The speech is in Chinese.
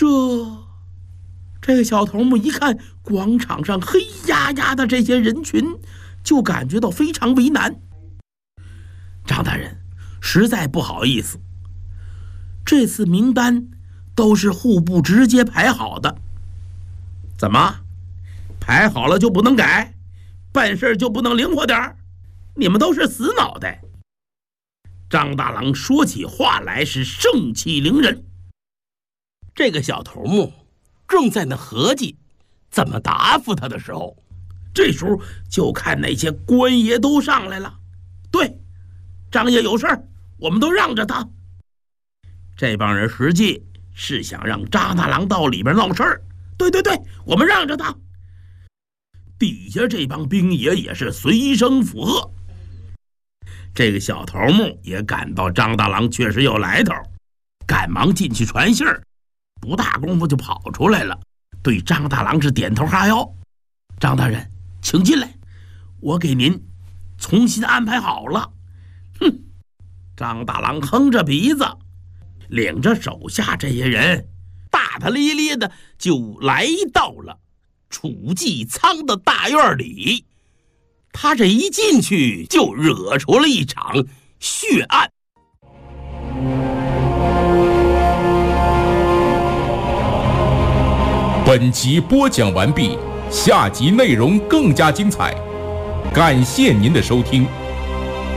这个小头目一看广场上黑压压的这些人群，就感觉到非常为难。张大人，实在不好意思，这次名单都是户部直接排好的。怎么，排好了就不能改？办事就不能灵活点？你们都是死脑袋！张大郎说起话来是盛气凌人。 这个小头目正在那合计怎么答复他的时候， 这时候就看那些官爷都上来了。对，张爷有事儿，我们都让着他。这帮人实际是想让张大郎到里边闹事儿。对，我们让着他。底下这帮兵爷也是随声附和。这个小头目也感到张大郎确实有来头，赶忙进去传信儿，不大功夫就跑出来了，对张大郎是点头哈腰。张大人，请进来，我给您重新安排好了。张大郎哼着鼻子，领着手下这些人大大咧咧的就来到了储计仓的大院里。他这一进去就惹出了一场血案。 本集播讲完毕，下集内容更加精彩，感谢您的收听。